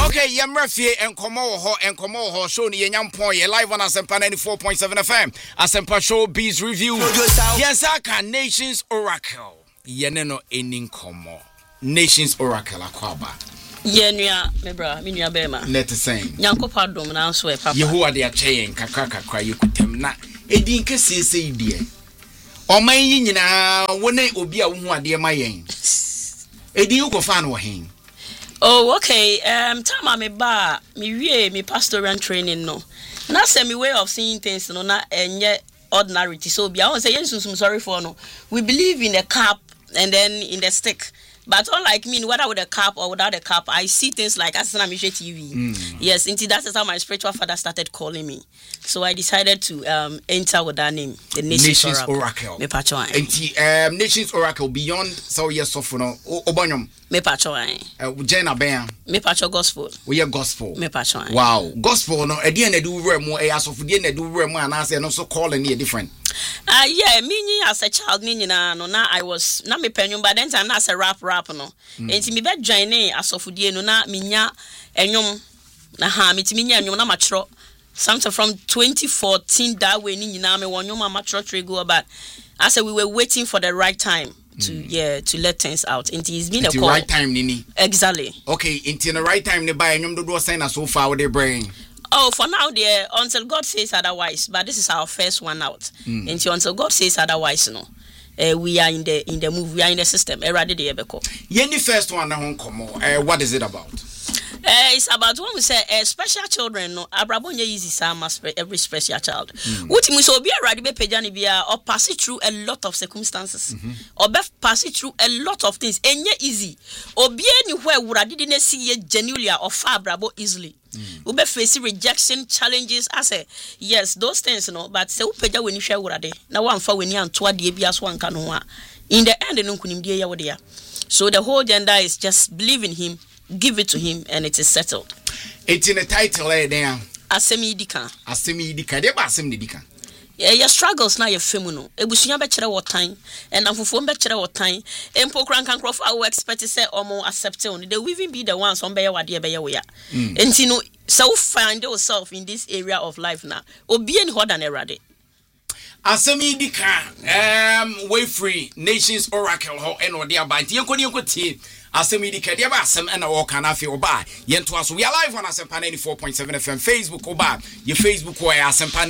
Okay, Yamrafie and Komo show ni Yampon, ye live on Asempa 94.7 FM. Asempa Show Bees Review. Yes, I can Nations Oracle. Yeneno enin komo. Nations Oracle akwaba. Yenua, me bra, me nua bema. Let us say. Nyanko padom na so e papa. Yehowa de acheyen kakra yekutem na edin kese sei die. Oman yi nyina wone obi a wo hu ade ma yen. Edin ukofa na wo hen. Oh, okay. Time me ba me wie me pastoral training no. Na say me way of seeing things no na enye ordinary. So be I want say yes, sorry for no. We believe in the cup and then in the stick. But unlike me, whether with a cap or without a cap, I see things like Asana Mishe TV. Yes, indeed, that is how my spiritual father started calling me. So I decided to enter with that name, the Nations Oracle. Me pacho ai. Nations Oracle beyond so yes of no obonyom. Me pacho ai. Jena ben. Me pacho gospel. We are gospel. Me pacho ai. Wow, gospel no e dey na do wura mu e asofo dey na do wura mu and say no so calling here different. Yeah, me as a child ni na no na I was na me penyum but then time na as a rap no. Enti me be join asofodie no na menya enyom na ha metimi nya enyom na matro something from 2014 that way ni nyina me wonyom matro trego but I said we were waiting for the right time to let things out. Enti it's been a call. The right time nini. Exactly. Okay, enti the right time ne buy enyom do sign so far with the brain. Oh, for now, there until God says otherwise. But this is our first one out. Until God says otherwise, no. We are in the move. We are in the system. Yenny first one what is it about? It's about when we say special children. No, Abrabonya easy sama every special child. What we so be already be pejani be or pass it through a lot of circumstances, or be pass it through a lot of things. And yet easy. Or be anywhere would I didn't see it genuinely or far brabo easily. We be facing rejection challenges. I say yes, those things no. But say upeja when you share urade. Now one for when you and twa the bias one kanwa. In the end, no kunim dia ya. So the whole agenda is just believe in Him, give it to Him, and it is settled. It's in the title there. Asemi dika. Asemi dika. They ba asemi dika. Your struggles na your femuno. Ebusunya be kire wo tan, and amfofo be kire wo tan. Empo krankan krofo a wo expect say omo accept on. They will even be the ones on be ya wade be ya we ya. Enti no so find yourself in this area of life now. Obi any ho than erade. Asemi dika way free Nations Oracle ho eno dia ba nti yenko tie asemi dika dia ba asem na wo kana fe oba yento aso we are live on Asempa 94.7 FM Facebook oba your Facebook or Asempa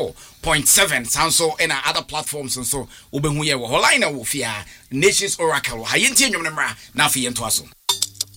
94.7 sanso and other platforms and so obehu ye wo line na wo fia Nations Oracle ha yenti enwom na mra na fe yento aso